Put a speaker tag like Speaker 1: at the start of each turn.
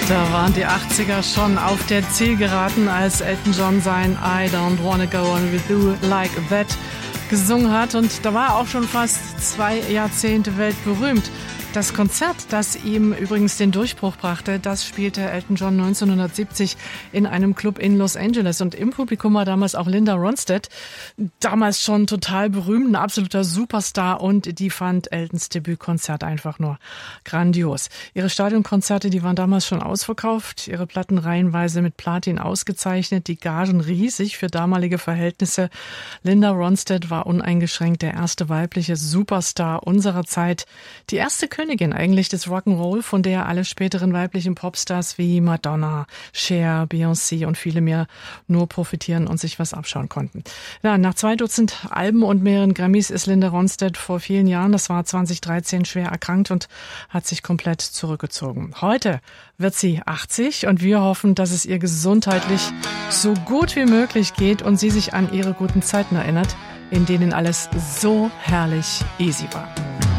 Speaker 1: Da waren die 80er schon auf der Zielgeraden, als Elton John sein I Don't Wanna Go On With You Like That gesungen hat. Und da war er auch schon fast 2 Jahrzehnte weltberühmt. Das Konzert, das ihm übrigens den Durchbruch brachte, das spielte Elton John 1970 in einem Club in Los Angeles. Und im Publikum war damals auch Linda Ronstadt, damals schon total berühmt, ein absoluter Superstar. Und die fand Eltons Debütkonzert einfach nur grandios. Ihre Stadionkonzerte, die waren damals schon ausverkauft, ihre Platten reihenweise mit Platin ausgezeichnet, die Gagen riesig für damalige Verhältnisse. Linda Ronstadt war uneingeschränkt der erste weibliche Superstar unserer Zeit, die erste Königin eigentlich des Rock'n'Roll, von der alle späteren weiblichen Popstars wie Madonna, Cher, Beyoncé und viele mehr nur profitieren und sich was abschauen konnten. Ja, nach 2 Dutzend Alben und mehreren Grammys ist Linda Ronstadt vor vielen Jahren, das war 2013, schwer erkrankt und hat sich komplett zurückgezogen. Heute wird sie 80 und wir hoffen, dass es ihr gesundheitlich so gut wie möglich geht und sie sich an ihre guten Zeiten erinnert, in denen alles so herrlich easy war.